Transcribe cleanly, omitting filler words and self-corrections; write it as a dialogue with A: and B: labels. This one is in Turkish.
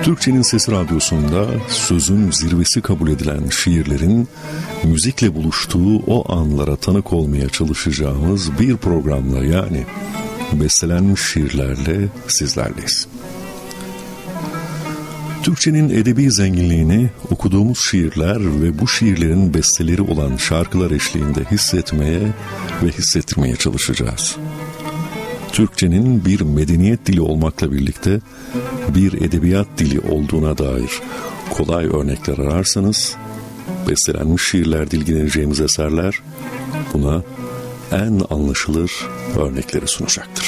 A: Türkçenin Sesi Radyosu'nda sözün zirvesi kabul edilen şiirlerin müzikle buluştuğu o anlara tanık olmaya çalışacağımız bir programla, yani bestelenmiş şiirlerle sizlerleyiz. Türkçenin edebi zenginliğini okuduğumuz şiirler ve bu şiirlerin besteleri olan şarkılar eşliğinde hissetmeye ve hissettirmeye çalışacağız. Türkçenin bir medeniyet dili olmakla birlikte bir edebiyat dili olduğuna dair kolay örnekler ararsanız, bestelenmiş şiirlerde ilgileneceğimiz eserler buna en anlaşılır örnekleri sunacaktır.